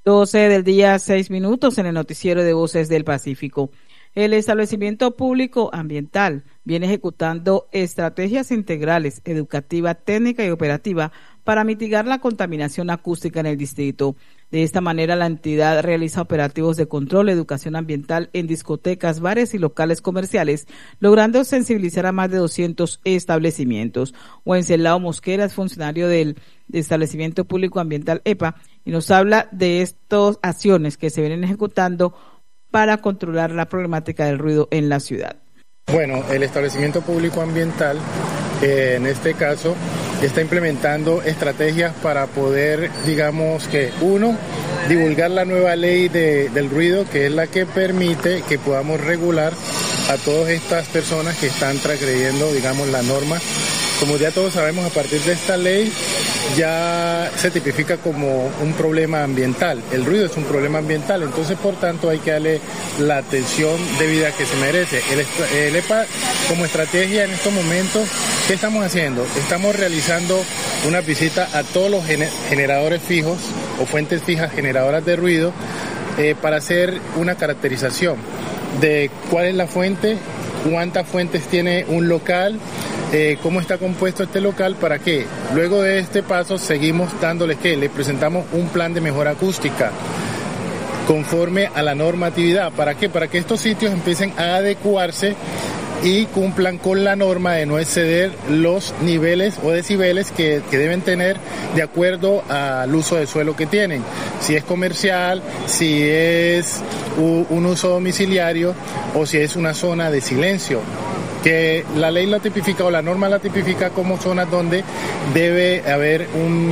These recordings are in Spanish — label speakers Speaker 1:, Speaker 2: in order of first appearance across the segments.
Speaker 1: 12 del día, 6 minutos en el noticiero de Voces del Pacífico. El establecimiento público ambiental viene ejecutando estrategias integrales, educativa, técnica y operativa para mitigar la contaminación acústica en el distrito. De esta manera, la entidad realiza operativos de control, educación ambiental en discotecas, bares y locales comerciales, logrando sensibilizar a más de 200 establecimientos. Wenceslao Mosquera es funcionario del establecimiento público ambiental EPA y nos habla de estas acciones que se vienen ejecutando para controlar la problemática del ruido en la ciudad.
Speaker 2: Bueno, el establecimiento público ambiental, en este caso, está implementando estrategias para poder, digamos que, divulgar la nueva ley del ruido, que es la que permite que podamos regular a todas estas personas que están transgrediendo, digamos, la norma. Como ya todos sabemos, a partir de esta ley ya se tipifica como un problema ambiental. El ruido es un problema ambiental, entonces por tanto hay que darle la atención debida que se merece. El EPA, como estrategia en estos momentos, ¿qué estamos haciendo? Estamos realizando una visita a todos los generadores fijos o fuentes fijas generadoras de ruido para hacer una caracterización de cuál es la fuente, cuántas fuentes tiene un local, cómo está compuesto este local, para que luego de este paso seguimos dándoles le presentamos un plan de mejora acústica conforme a la normatividad. ¿Para qué? Para que estos sitios empiecen a adecuarse y cumplan con la norma de no exceder los niveles o decibeles que deben tener de acuerdo al uso de suelo que tienen. Si es comercial, si es un uso domiciliario o si es una zona de silencio, que la ley la tipifica o la norma la tipifica como zonas donde debe haber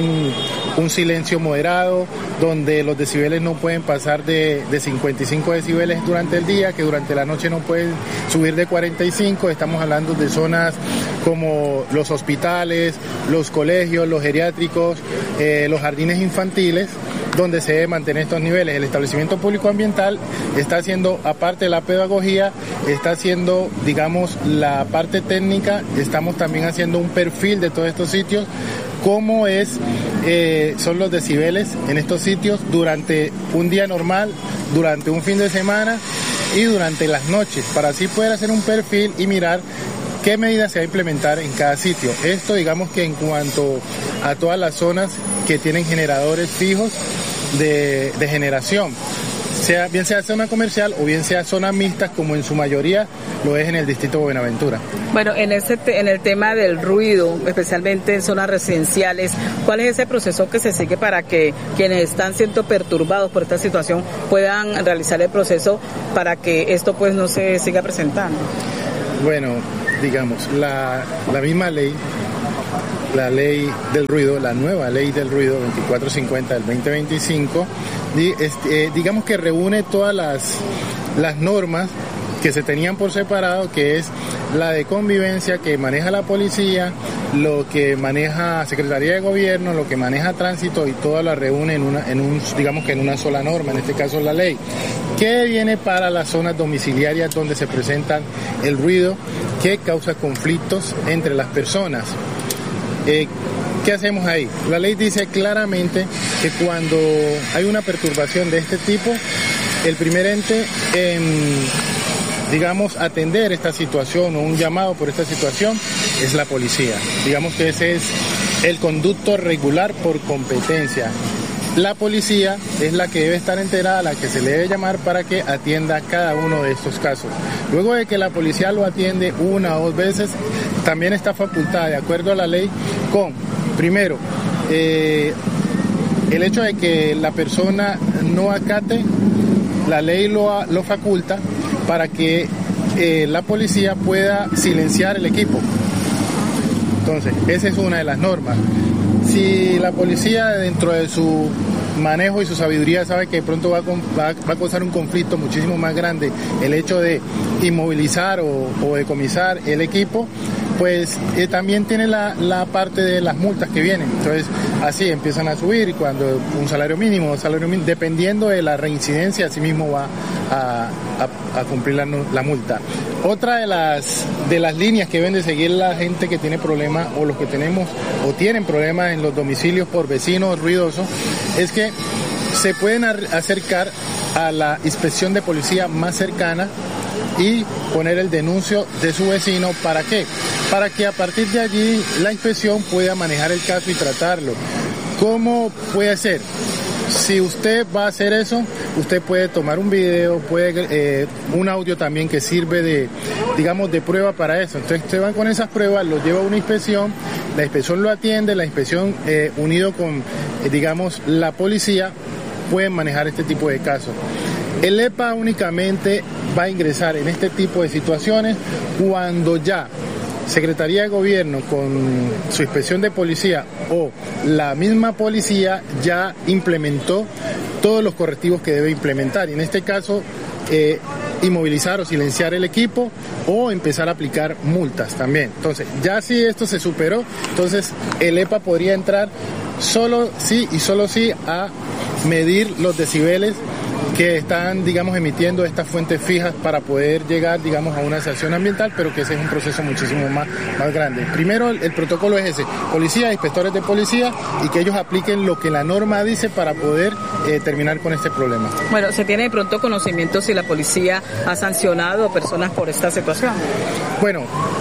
Speaker 2: un silencio moderado, donde los decibeles no pueden pasar de 55 decibeles durante el día, que durante la noche no pueden subir de 45. Estamos hablando de zonas como los hospitales, los colegios, los geriátricos, los jardines infantiles, donde se debe mantener estos niveles. El establecimiento público ambiental está haciendo, aparte de la pedagogía, está haciendo, digamos, la parte técnica. Estamos también haciendo un perfil de todos estos sitios, cómo son los decibeles en estos sitios durante un día normal, durante un fin de semana y durante las noches, para así poder hacer un perfil y mirar qué medidas se va a implementar en cada sitio. Esto, digamos que en cuanto a todas las zonas que tienen generadores fijos de generación, bien sea zona comercial o bien sea zonas mixtas, como en su mayoría lo es en el distrito de Buenaventura.
Speaker 1: Bueno, en el tema del ruido, especialmente en zonas residenciales, ¿cuál es ese proceso que se sigue para que quienes están siendo perturbados por esta situación puedan realizar el proceso para que esto pues no se siga presentando?
Speaker 2: Bueno, digamos, la misma ley, la ley del ruido, la nueva ley del ruido 2450 del 2025, digamos que reúne todas las normas que se tenían por separado, que es la de convivencia que maneja la policía, lo que maneja Secretaría de Gobierno, lo que maneja Tránsito, y toda la reúne digamos que en una sola norma, en este caso la ley, que viene para las zonas domiciliarias donde se presentan el ruido que causa conflictos entre las personas. ¿Qué hacemos ahí? La ley dice claramente que cuando hay una perturbación de este tipo, el primer ente digamos, atender esta situación o un llamado por esta situación es la policía. Digamos que ese es el conducto regular por competencia. La policía es la que debe estar enterada, la que se le debe llamar para que atienda cada uno de estos casos. Luego de que la policía lo atiende una o dos veces, también está facultada, de acuerdo a la ley, con, primero, el hecho de que la persona no acate, la ley lo faculta para que la policía pueda silenciar el equipo. Entonces, esa es una de las normas. Si la policía, dentro de su manejo y su sabiduría, sabe que de pronto va a causar un conflicto muchísimo más grande el hecho de inmovilizar o decomisar el equipo, pues también tiene la parte de las multas que vienen. Entonces, así empiezan a subir, cuando un salario mínimo, dependiendo de la reincidencia, así mismo va a cumplir la multa. Otra de las líneas que deben de seguir la gente que tiene problemas, o los que tenemos o tienen problemas en los domicilios por vecinos ruidosos, es que se pueden acercar a la inspección de policía más cercana y poner el denuncio de su vecino. ¿Para qué? Para que a partir de allí la inspección pueda manejar el caso y tratarlo. ¿Cómo puede ser? Si usted va a hacer eso, usted puede tomar un video, un audio también que sirve de prueba para eso. Entonces usted va con esas pruebas, lo lleva a una inspección, la inspección lo atiende, la inspección unido con, la policía, pueden manejar este tipo de casos. El EPA únicamente va a ingresar en este tipo de situaciones cuando ya Secretaría de Gobierno con su inspección de policía o la misma policía ya implementó todos los correctivos que debe implementar. Y en este caso, inmovilizar o silenciar el equipo o empezar a aplicar multas también. Entonces, ya si esto se superó, entonces el EPA podría entrar solo sí y solo sí a medir los decibeles que están, emitiendo estas fuentes fijas para poder llegar, a una sanción ambiental, pero que ese es un proceso muchísimo más grande. Primero, el protocolo es ese, policía, inspectores de policía, y que ellos apliquen lo que la norma dice para poder terminar con este problema.
Speaker 1: Bueno, ¿se tiene de pronto conocimiento si la policía ha sancionado a personas por esta situación?
Speaker 2: Bueno,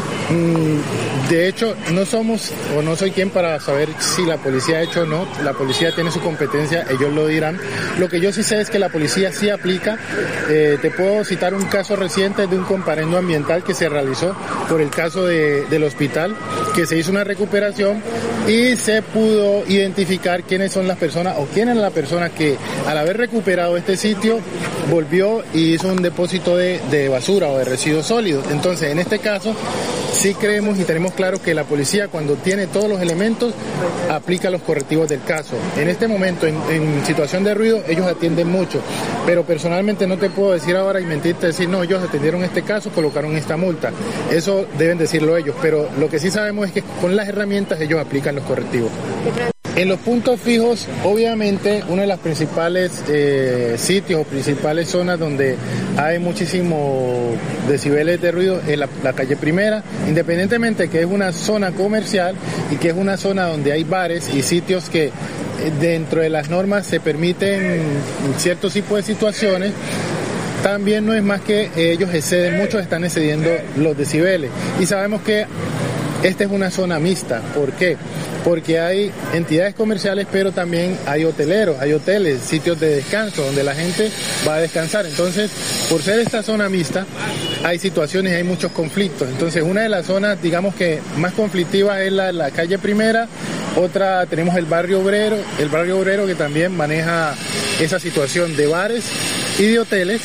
Speaker 2: de hecho, no soy quien para saber si la policía ha hecho o no. La policía tiene su competencia, ellos lo dirán. Lo que yo sí sé es que la policía sí aplica. Te puedo citar un caso reciente de un comparendo ambiental que se realizó por el caso del hospital, que se hizo una recuperación y se pudo identificar quiénes son las personas o quién es la persona que al haber recuperado este sitio volvió y hizo un depósito de basura o de residuos sólidos. Entonces, en este caso, sí creemos y tenemos claro que la policía, cuando tiene todos los elementos, aplica los correctivos del caso. En este momento, en situación de ruido, ellos atienden mucho, pero personalmente no te puedo decir ahora y mentirte, decir, no, ellos atendieron este caso, colocaron esta multa. Eso deben decirlo ellos, pero lo que sí sabemos es que con las herramientas ellos aplican los correctivos. En los puntos fijos, obviamente, uno de los principales sitios o principales zonas donde hay muchísimos decibeles de ruido es la calle Primera, independientemente que es una zona comercial y que es una zona donde hay bares y sitios que dentro de las normas se permiten ciertos tipos de situaciones. También no es más que ellos muchos están excediendo los decibeles. Y sabemos que esta es una zona mixta. ¿Por qué? Porque hay entidades comerciales, pero también hay hoteleros, hay hoteles, sitios de descanso donde la gente va a descansar. Entonces, por ser esta zona mixta, hay situaciones y hay muchos conflictos. Entonces, una de las zonas, que más conflictivas es la calle Primera. Otra, tenemos el barrio obrero que también maneja esa situación de bares y de hoteles.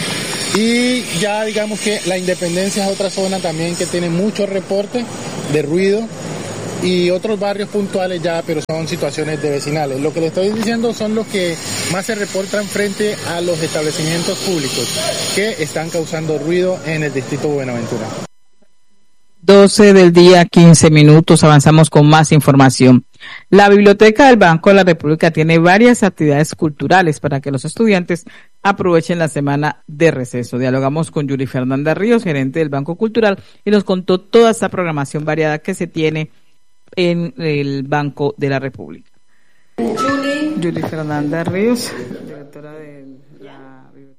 Speaker 2: Y ya que la Independencia es otra zona también que tiene muchos reportes de ruido y otros barrios puntuales ya, pero son situaciones de vecinales. Lo que le estoy diciendo son los que más se reportan frente a los establecimientos públicos que están causando ruido en el distrito Buenaventura.
Speaker 1: 12 del día, 15 minutos, avanzamos con más información. La Biblioteca del Banco de la República tiene varias actividades culturales para que los estudiantes aprovechen la semana de receso. Dialogamos con Yuri Fernanda Ríos, gerente del Banco Cultural, y nos contó toda esta programación variada que se tiene en el Banco de la República. Yuri Fernanda Ríos, directora de la Biblioteca.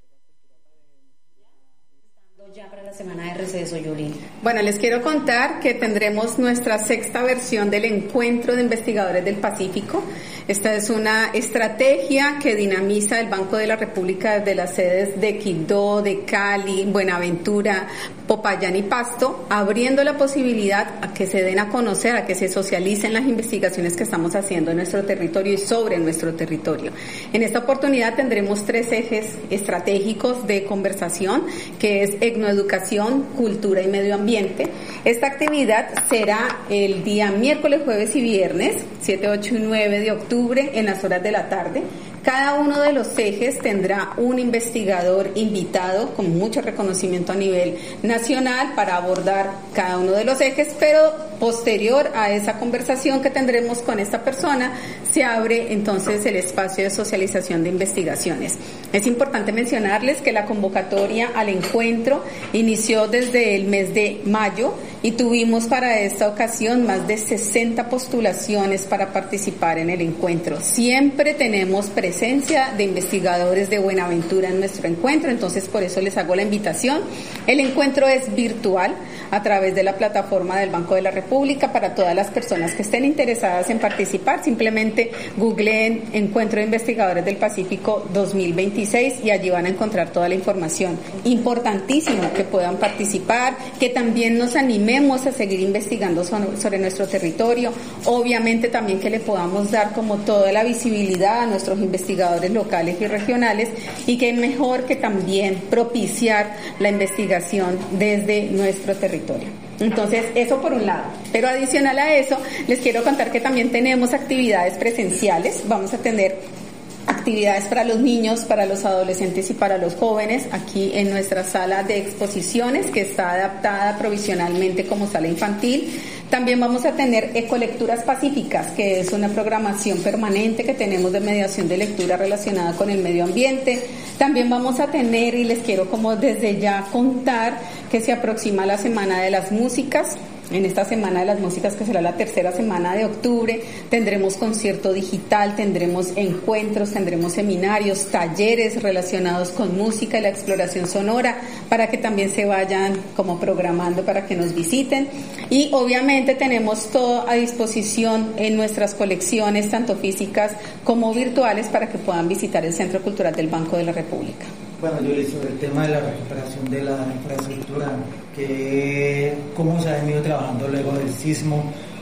Speaker 3: Ya para la semana de receso, Yuri.
Speaker 4: Bueno, les quiero contar que tendremos nuestra 6ª versión del Encuentro de Investigadores del Pacífico. Esta es una estrategia que dinamiza el Banco de la República desde las sedes de Quibdó, de Cali, Buenaventura, Popayán y Pasto, abriendo la posibilidad a que se den a conocer, a que se socialicen las investigaciones que estamos haciendo en nuestro territorio y sobre nuestro territorio. En esta oportunidad tendremos 3 ejes estratégicos de conversación, que es etnoeducación, cultura y medio ambiente. Esta actividad será el día miércoles, jueves y viernes, 7, 8 y 9 de octubre, en las horas de la tarde. Cada uno de los ejes tendrá un investigador invitado con mucho reconocimiento a nivel nacional para abordar cada uno de los ejes, pero posterior a esa conversación que tendremos con esta persona, se abre entonces el espacio de socialización de investigaciones. Es importante mencionarles que la convocatoria al encuentro inició desde el mes de mayo y tuvimos para esta ocasión más de 60 postulaciones para participar en el encuentro. Siempre tenemos presencia de investigadores de Buenaventura en nuestro encuentro, entonces por eso les hago la invitación. El encuentro es virtual a través de la plataforma del Banco de la República. Para todas las personas que estén interesadas en participar, simplemente googleen Encuentro de Investigadores del Pacífico 2026 y allí van a encontrar toda la información. Importantísimo que puedan participar, que también nos animemos a seguir investigando sobre nuestro territorio, obviamente también que le podamos dar como toda la visibilidad a nuestros investigadores locales y regionales, y que mejor que también propiciar la investigación desde nuestro territorio. Entonces, eso por un lado. Pero adicional a eso, les quiero contar que también tenemos actividades presenciales. Vamos a tener actividades para los niños, para los adolescentes y para los jóvenes aquí en nuestra sala de exposiciones, que está adaptada provisionalmente como sala infantil. También vamos a tener ecolecturas pacíficas, que es una programación permanente que tenemos de mediación de lectura relacionada con el medio ambiente. También vamos a tener, y les quiero como desde ya contar, que se aproxima la Semana de las Músicas. En esta Semana de las Músicas, que será la tercera semana de octubre, tendremos concierto digital, tendremos encuentros, tendremos seminarios, talleres relacionados con música y la exploración sonora, para que también se vayan como programando para que nos visiten. Y obviamente tenemos todo a disposición en nuestras colecciones, tanto físicas como virtuales, para que puedan visitar el Centro Cultural del Banco de la República.
Speaker 5: Bueno, Yuli, sobre el tema de la recuperación de la infraestructura, ¿cómo se ha venido trabajando luego del sismo?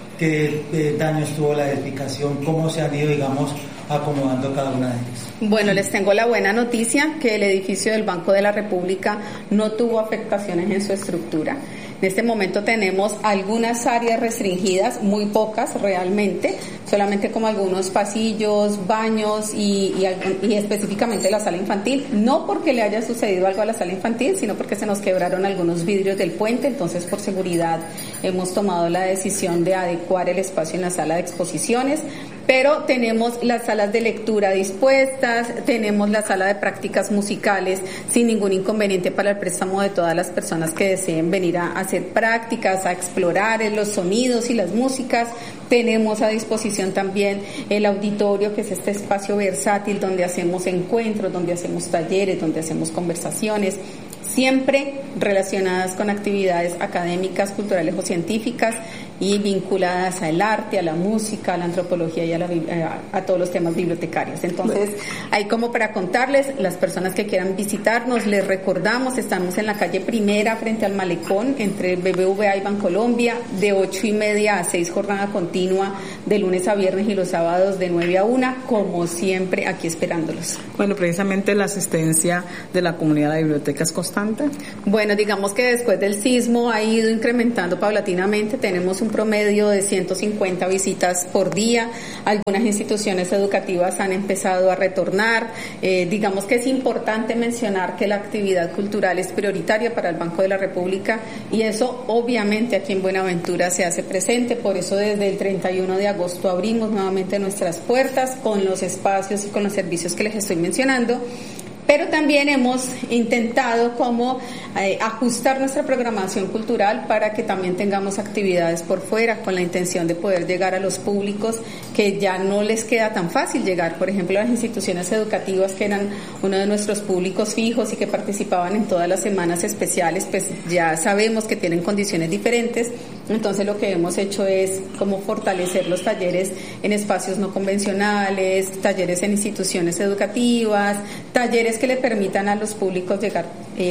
Speaker 5: ¿Qué daños tuvo la edificación? ¿Cómo se han ido, digamos, acomodando cada una de ellas?
Speaker 4: Bueno, les tengo la buena noticia, que el edificio del Banco de la República no tuvo afectaciones en su estructura. En este momento tenemos algunas áreas restringidas, muy pocas realmente, solamente como algunos pasillos, baños y específicamente la sala infantil, no porque le haya sucedido algo a la sala infantil, sino porque se nos quebraron algunos vidrios del puente, entonces por seguridad hemos tomado la decisión de adecuar el espacio en la sala de exposiciones. Pero tenemos las salas de lectura dispuestas, tenemos la sala de prácticas musicales sin ningún inconveniente para el préstamo de todas las personas que deseen venir a hacer prácticas, a explorar los sonidos y las músicas. Tenemos a disposición también el auditorio, que es este espacio versátil donde hacemos encuentros, donde hacemos talleres, donde hacemos conversaciones, siempre relacionadas con actividades académicas, culturales o científicas, y vinculadas al arte, a la música, a la antropología y a todos los temas bibliotecarios. Entonces, ahí como para contarles, las personas que quieran visitarnos, les recordamos, estamos en la calle Primera, frente al Malecón, entre BBVA y Bancolombia, de 8:30 a 6, jornada continua, de lunes a viernes, y los sábados de 9 a 1, como siempre, aquí esperándolos.
Speaker 1: Bueno, precisamente la asistencia de la comunidad de bibliotecas es constante.
Speaker 4: Bueno, digamos que después del sismo ha ido incrementando paulatinamente, tenemos un promedio de 150 visitas por día. Algunas instituciones educativas han empezado a retornar. Digamos que es importante mencionar que la actividad cultural es prioritaria para el Banco de la República, y eso obviamente aquí en Buenaventura se hace presente. Por eso desde el 31 de agosto abrimos nuevamente nuestras puertas con los espacios y con los servicios que les estoy mencionando. Pero también hemos intentado como ajustar nuestra programación cultural para que también tengamos actividades por fuera, con la intención de poder llegar a los públicos que ya no les queda tan fácil llegar. Por ejemplo, las instituciones educativas, que eran uno de nuestros públicos fijos y que participaban en todas las semanas especiales, pues ya sabemos que tienen condiciones diferentes. Entonces lo que hemos hecho es como fortalecer los talleres en espacios no convencionales, talleres en instituciones educativas, talleres que le permitan a los públicos llegar,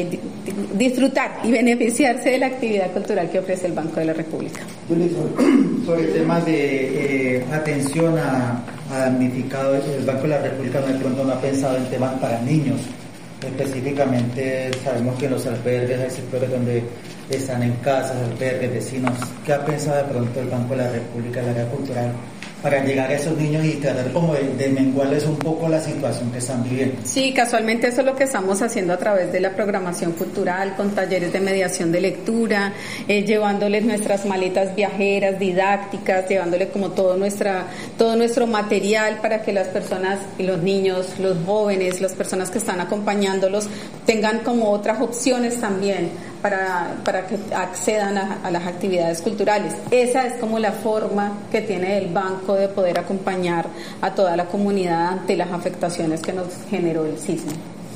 Speaker 4: disfrutar y beneficiarse de la actividad cultural que ofrece el Banco de la República.
Speaker 5: Sobre temas de atención a damnificados, el Banco de la República de pronto no ha pensado en temas para niños. Específicamente sabemos que en los albergues hay sectores donde están en casas, albergues, vecinos. ¿Qué ha pensado de pronto el Banco de la República, el área cultural, para llegar a esos niños y tratar como de menguarles un poco la situación que están viviendo.
Speaker 4: Sí, casualmente eso es lo que estamos haciendo a través de la programación cultural, con talleres de mediación de lectura, llevándoles nuestras maletas viajeras, didácticas, llevándoles como todo nuestro material para que las personas, los niños, los jóvenes, las personas que están acompañándolos tengan como otras opciones también para que accedan a las actividades culturales. Esa es como la forma que tiene el banco de poder acompañar a toda la comunidad ante las afectaciones que nos generó el sismo.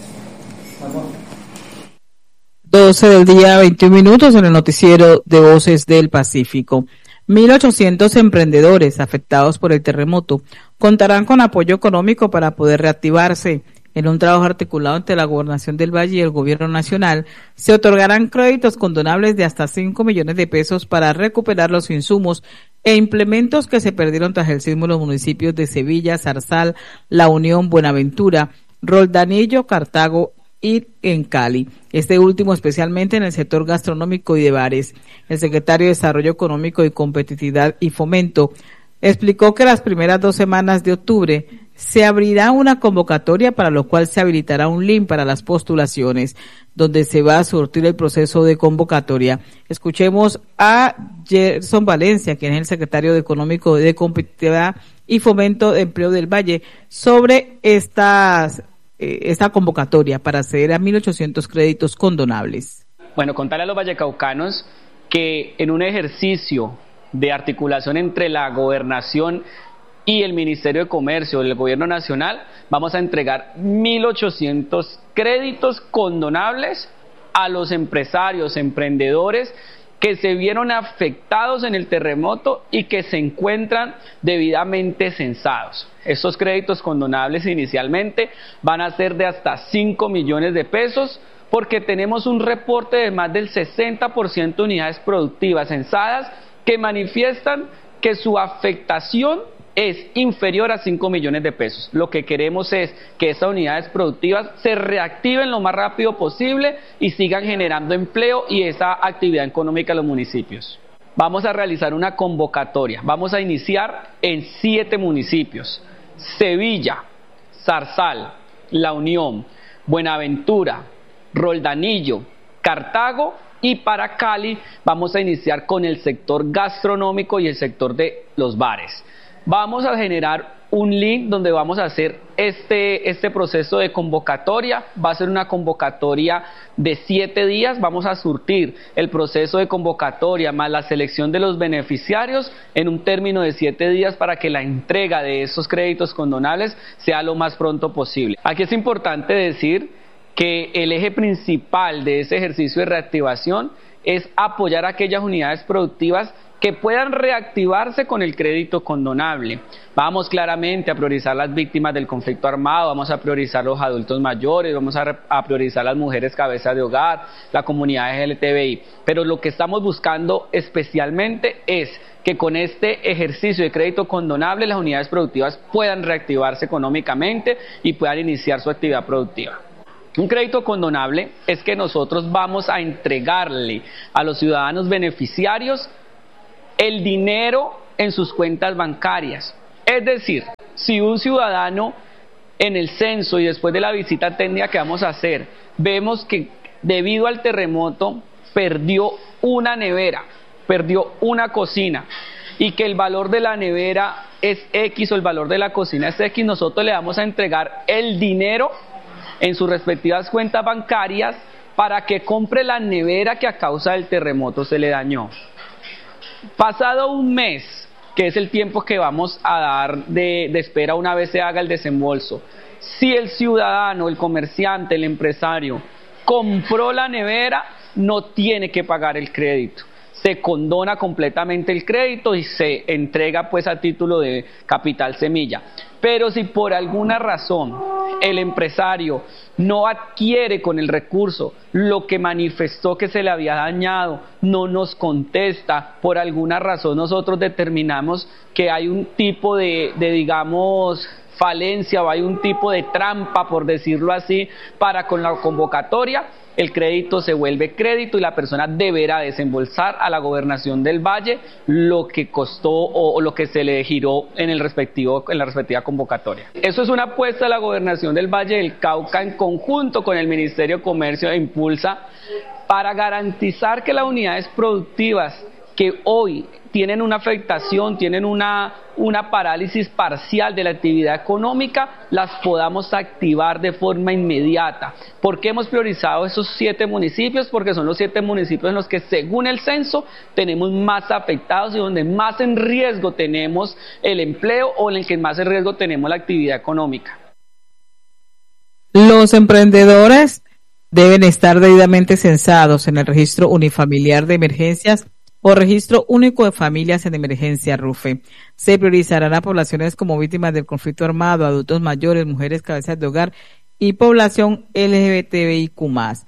Speaker 1: 12 del día, 21 minutos en el noticiero de Voces del Pacífico. 1.800 emprendedores afectados por el terremoto contarán con apoyo económico para poder reactivarse. En un trabajo articulado entre la Gobernación del Valle y el Gobierno Nacional, se otorgarán créditos condonables de hasta 5 millones de pesos para recuperar los insumos e implementos que se perdieron tras el sismo en los municipios de Sevilla, Zarzal, La Unión, Buenaventura, Roldanillo, Cartago y en Cali. Este último especialmente en el sector gastronómico y de bares. El secretario de Desarrollo Económico y Competitividad y Fomento explicó que las primeras 2 semanas de octubre se abrirá una convocatoria para lo cual se habilitará un link para las postulaciones, donde se va a surtir el proceso de convocatoria. Escuchemos a Gerson Valencia, quien es el secretario de Económico de Competitividad y Fomento de Empleo del Valle, sobre esta convocatoria para acceder a 1.800 créditos condonables.
Speaker 6: Bueno, contarle a los vallecaucanos que en un ejercicio de articulación entre la Gobernación y el Ministerio de Comercio del Gobierno Nacional, vamos a entregar 1.800 créditos condonables a los empresarios, emprendedores que se vieron afectados en el terremoto y que se encuentran debidamente censados. Estos créditos condonables inicialmente van a ser de hasta 5 millones de pesos, porque tenemos un reporte de más del 60% de unidades productivas censadas que manifiestan que su afectación es inferior a 5 millones de pesos. Lo que queremos es que esas unidades productivas se reactiven lo más rápido posible y sigan generando empleo y esa actividad económica en los municipios. Vamos a realizar una convocatoria. Vamos a iniciar en 7 municipios: Sevilla, Zarzal, La Unión, Buenaventura, Roldanillo, Cartago, y para Cali vamos a iniciar con el sector gastronómico y el sector de los bares. Vamos a generar un link donde vamos a hacer este proceso de convocatoria. Va a ser una convocatoria de 7 días. Vamos a surtir el proceso de convocatoria más la selección de los beneficiarios en un término de 7 días para que la entrega de esos créditos condonables sea lo más pronto posible. Aquí es importante decir que el eje principal de ese ejercicio de reactivación es apoyar a aquellas unidades productivas que puedan reactivarse con el crédito condonable. Vamos claramente a priorizar las víctimas del conflicto armado, vamos a priorizar los adultos mayores, vamos a priorizar las mujeres cabezas de hogar, la comunidad LGTBI. Pero lo que estamos buscando especialmente es que con este ejercicio de crédito condonable las unidades productivas puedan reactivarse económicamente y puedan iniciar su actividad productiva. Un crédito condonable es que nosotros vamos a entregarle a los ciudadanos beneficiarios el dinero en sus cuentas bancarias. Es decir, si un ciudadano en el censo y después de la visita técnica que vamos a hacer, vemos que debido al terremoto perdió una nevera, perdió una cocina, y que el valor de la nevera es X o el valor de la cocina es X, nosotros le vamos a entregar el dinero en sus respectivas cuentas bancarias para que compre la nevera que a causa del terremoto se le dañó. Pasado un mes, que es el tiempo que vamos a dar de espera una vez se haga el desembolso, si el ciudadano, el comerciante, el empresario compró la nevera, no tiene que pagar el crédito. Se condona completamente el crédito y se entrega pues a título de capital semilla. Pero si por alguna razón el empresario no adquiere con el recurso lo que manifestó que se le había dañado, no nos contesta, por alguna razón nosotros determinamos que hay un tipo de digamos, falencia o hay un tipo de trampa, por decirlo así, para con la convocatoria, el crédito se vuelve crédito y la persona deberá desembolsar a la Gobernación del Valle lo que costó o lo que se le giró en la respectiva convocatoria. Eso es una apuesta de la Gobernación del Valle del Cauca en conjunto con el Ministerio de Comercio e Impulsa para garantizar que las unidades productivas que hoy tienen una afectación, tienen una parálisis parcial de la actividad económica, las podamos activar de forma inmediata. ¿Por qué hemos priorizado esos 7 municipios? Porque son los 7 municipios en los que, según el censo, tenemos más afectados y donde más en riesgo tenemos el empleo o en el que más en riesgo tenemos la actividad económica.
Speaker 1: Los emprendedores deben estar debidamente censados en el registro unifamiliar de emergencias o registro único de familias en emergencia RUFE. Se priorizarán a poblaciones como víctimas del conflicto armado, adultos mayores, mujeres cabezas de hogar y población LGBTIQ+.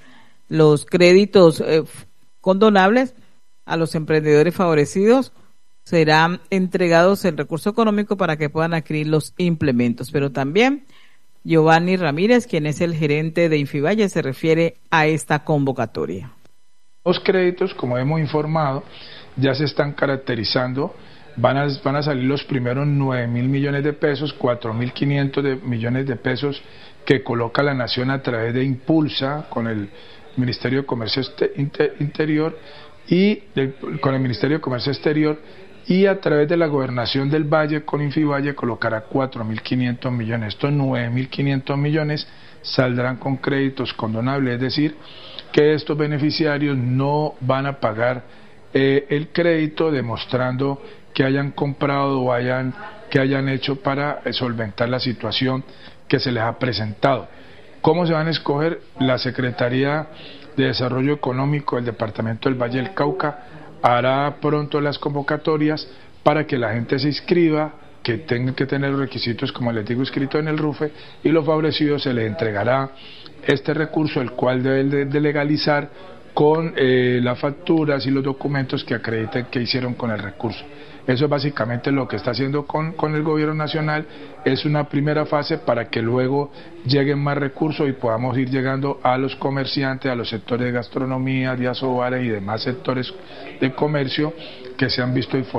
Speaker 1: Los créditos condonables a los emprendedores favorecidos serán entregados el recurso económico para que puedan adquirir los implementos, pero también Giovanni Ramírez, quien es el gerente de Infivalle, se refiere a esta convocatoria.
Speaker 7: Los créditos, como hemos informado, ya se están caracterizando, van a salir los primeros 9.000 millones de pesos, 4.500 millones de pesos que coloca la Nación a través de Impulsa con el Ministerio de Comercio Interior y con el Ministerio de Comercio Exterior, y a través de la Gobernación del Valle con Infivalle colocará 4.500 millones. Estos 9.500 millones saldrán con créditos condonables, es decir, que estos beneficiarios no van a pagar el crédito demostrando que hayan comprado o que hayan hecho para solventar la situación que se les ha presentado. ¿Cómo se van a escoger? La Secretaría de Desarrollo Económico del Departamento del Valle del Cauca hará pronto las convocatorias para que la gente se inscriba, que tengan que tener los requisitos, como les digo, escritos en el RUFE, y los favorecidos se les entregará este recurso, el cual deben de legalizar con las facturas y los documentos que acrediten que hicieron con el recurso. Eso es básicamente lo que está haciendo con el gobierno nacional. Es una primera fase para que luego lleguen más recursos y podamos ir llegando a los comerciantes, a los sectores de gastronomía, de asobares y demás sectores de comercio que se han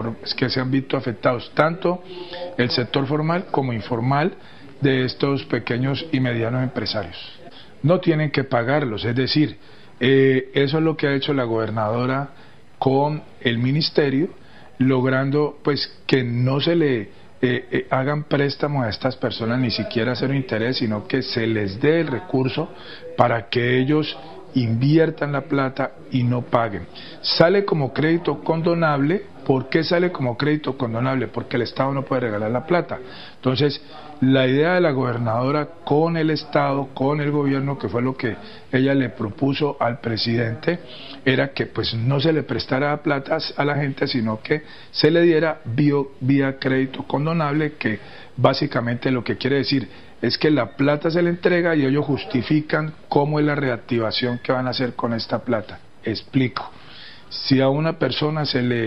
Speaker 7: visto afectados, tanto el sector formal como informal de estos pequeños y medianos empresarios. No tienen que pagarlos, es decir, eso es lo que ha hecho la gobernadora con el ministerio, logrando pues que no se le hagan préstamos a estas personas, ni siquiera cero interés, sino que se les dé el recurso para que ellos inviertan la plata y no paguen. Sale como crédito condonable. ¿Por qué sale como crédito condonable? Porque el Estado no puede regalar la plata. Entonces, la idea de la gobernadora con el Estado, con el gobierno, que fue lo que ella le propuso al presidente, era que pues no se le prestara plata a la gente, sino que se le diera vía crédito condonable, que básicamente lo que quiere decir es que la plata se le entrega y ellos justifican cómo es la reactivación que van a hacer con esta plata. Explico. Si a una persona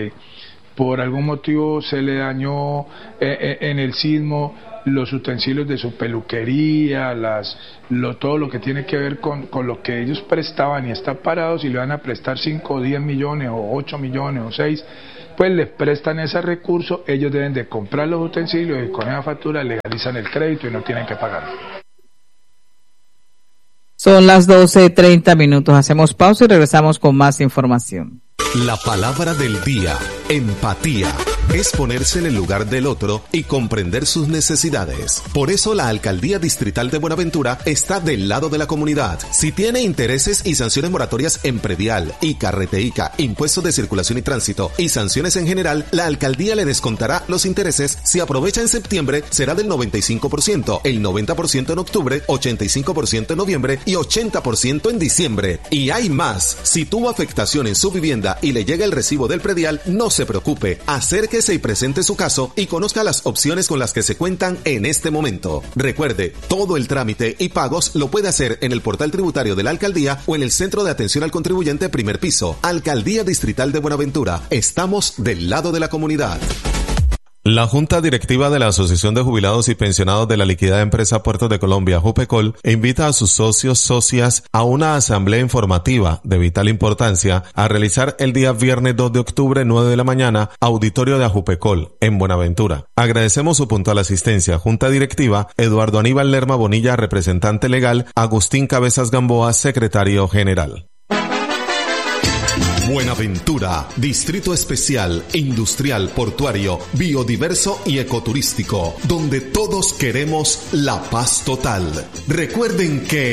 Speaker 7: por algún motivo se le dañó en el sismo los utensilios de su peluquería, todo lo que tiene que ver con lo que ellos prestaban y están parados y le van a prestar 5 o 10 millones o 8 millones o 6, pues les prestan ese recurso, ellos deben de comprar los utensilios y con esa factura legalizan el crédito y no tienen que pagarlo.
Speaker 1: Son las 12:30, hacemos pausa y regresamos con más información.
Speaker 8: La palabra del día, empatía, es ponerse en el lugar del otro y comprender sus necesidades. Por eso la Alcaldía Distrital de Buenaventura está del lado de la comunidad. Si tiene intereses y sanciones moratorias en predial, ICA, Reteica, impuestos de circulación y tránsito y sanciones en general, la Alcaldía le descontará los intereses. Si aprovecha en septiembre, será del 95%, el 90% en octubre, 85% en noviembre y 80% en diciembre. Y hay más. Si tuvo afectación en su vivienda y le llega el recibo del predial, no se preocupe. Acérquese y presente su caso y conozca las opciones con las que se cuentan en este momento. Recuerde, todo el trámite y pagos lo puede hacer en el portal tributario de la Alcaldía o en el Centro de Atención al Contribuyente primer piso. Alcaldía Distrital de Buenaventura. Estamos del lado de la comunidad. La Junta Directiva de la Asociación de Jubilados y Pensionados de la liquidada empresa Puertos de Colombia, Jupecol, invita a sus socias a una asamblea informativa de vital importancia a realizar el día viernes 2 de octubre, 9 de la mañana, auditorio de Jupecol, en Buenaventura. Agradecemos su puntual asistencia. Junta Directiva, Eduardo Aníbal Lerma Bonilla, representante legal, Agustín Cabezas Gamboa, secretario general. Buenaventura, distrito especial, industrial, portuario, biodiverso y ecoturístico, donde todos queremos la paz total. Recuerden que